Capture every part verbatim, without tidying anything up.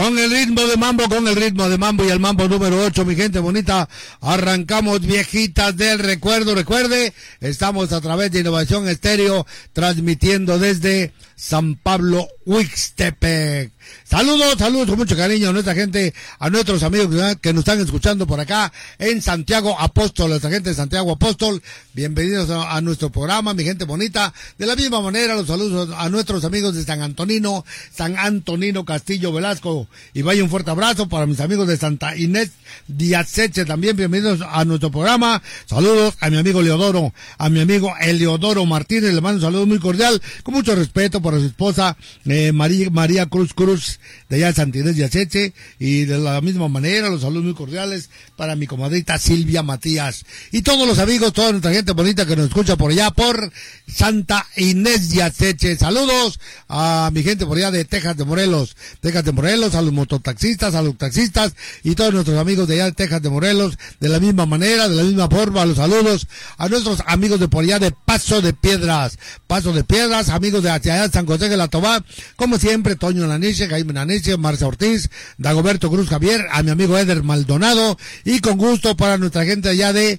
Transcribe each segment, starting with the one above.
Con el ritmo de mambo, con el ritmo de mambo y el mambo número ocho, mi gente bonita, arrancamos viejitas del recuerdo. Recuerde, estamos a través de Innovación Estéreo, transmitiendo desde San Pablo, Huixtepec. Saludos, saludos con mucho cariño a nuestra gente, a nuestros amigos que nos están escuchando por acá en Santiago Apóstol, nuestra gente de Santiago Apóstol. Bienvenidos a, a nuestro programa, mi gente bonita. De la misma manera, los saludos a nuestros amigos de San Antonino, San Antonino Castillo Velasco. Y vaya un fuerte abrazo para mis amigos de Santa Inés de Azeche, también bienvenidos a nuestro programa. Saludos a mi amigo Leodoro, a mi amigo Eleodoro Martínez, le mando un saludo muy cordial, con mucho respeto para su esposa eh, María, María Cruz Cruz, de allá de Santa Inés de Azeche, y de la misma manera los saludos muy cordiales para mi comadrita Silvia Matías, y todos los amigos, toda nuestra gente bonita que nos escucha por allá por Santa Inés de Azeche. Saludos a mi gente por allá de Texas de Morelos, Texas de Morelos, a los mototaxistas, a los taxistas y todos nuestros amigos de allá de Texas de Morelos, de la misma manera, de la misma forma, los saludos a nuestros amigos de por allá de Paso de Piedras, Paso de Piedras, amigos de hacia allá de San José de la Tobá, como siempre, Toño Laniche, Jaime Laniche, Marcia Ortiz, Dagoberto Cruz Javier, a mi amigo Eder Maldonado, y con gusto para nuestra gente allá de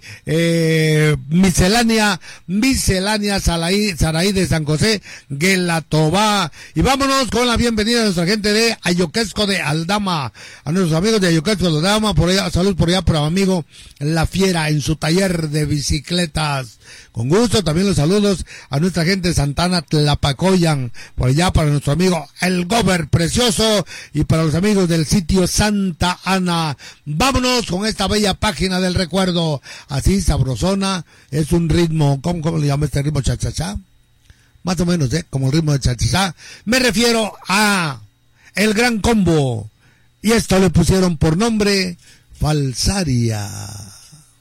eh, Miscelánea, Miscelánea Saraí, Saraí de San José de la Tobá. Y vámonos con la bienvenida a nuestra gente de Ayoquesco de Aldama, a nuestros amigos de Ayoquesco de Aldama, por allá, salud por allá para mi amigo La Fiera en su taller de bicicletas. Con gusto, también los saludos a nuestra gente de Santana Tlapacoyan, por allá para nuestro amigo El Gober Precioso, y para los amigos del sitio Santa Ana. Vámonos con esta bella página del recuerdo, así sabrosona, es un ritmo, ¿cómo, cómo le llama este ritmo? Chachachá, más o menos, ¿eh? Como el ritmo de chachachá, me refiero a El Gran Combo, y esto le pusieron por nombre Falsaria.